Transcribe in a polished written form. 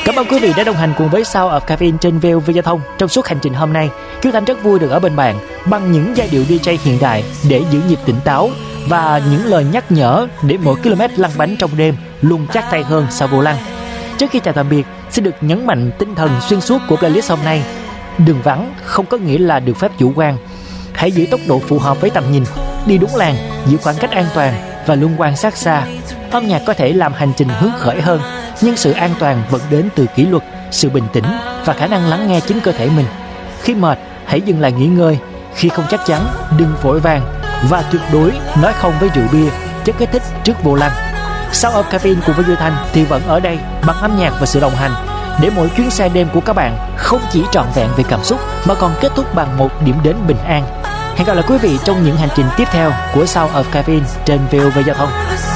Cảm ơn quý vị đã đồng hành cùng với Sound of Caffeine trên VOV Giao thông trong suốt hành trình hôm nay. Kiều Thanh rất vui được ở bên bạn bằng những giai điệu DJ hiện đại để giữ nhịp tỉnh táo và những lời nhắc nhở để mỗi km lăn bánh trong đêm luôn chắc tay hơn sau vô lăng. Trước khi chào tạm biệt, xin được nhấn mạnh tinh thần xuyên suốt của playlist hôm nay. Đường vắng không có nghĩa là được phép chủ quan. Hãy giữ tốc độ phù hợp với tầm nhìn, đi đúng làn, giữ khoảng cách an toàn và luôn quan sát xa. Âm nhạc có thể làm hành trình hứng khởi hơn, nhưng sự an toàn vẫn đến từ kỷ luật, sự bình tĩnh và khả năng lắng nghe chính cơ thể mình. Khi mệt, hãy dừng lại nghỉ ngơi. Khi không chắc chắn, đừng vội vàng. Và tuyệt đối nói không với rượu bia, chất kích thích trước vô lăng. Sound of Caffeine cùng với Duy Thanh thì vẫn ở đây bằng âm nhạc và sự đồng hành, để mỗi chuyến xe đêm của các bạn không chỉ trọn vẹn về cảm xúc mà còn kết thúc bằng một điểm đến bình an. Hẹn gặp lại quý vị trong những hành trình tiếp theo của Sound of Caffeine trên VOV Giao thông.